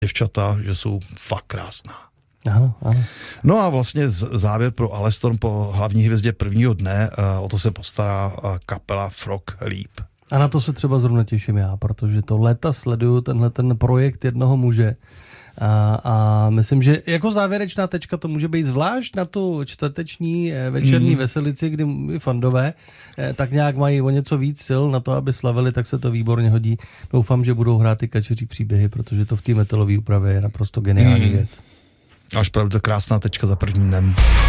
děvčata, že jsou fakt krásná. Ano. No a vlastně závěr pro Alestorm po hlavní hvězdě prvního dne, o to se postará kapela Frog Leap. A na to se třeba zrovna těším já, protože to léta sleduju ten projekt jednoho muže. A myslím, že jako závěrečná tečka to může být zvlášť na tu čtvrteční večerní veselici, kdy fandové tak nějak mají o něco víc sil na to, aby slavili, tak se to výborně hodí. Doufám, že budou hrát ty kačeří příběhy, protože to v té metalové úpravě je naprosto geniální věc. Až pravda krásná tečka za prvním dnem.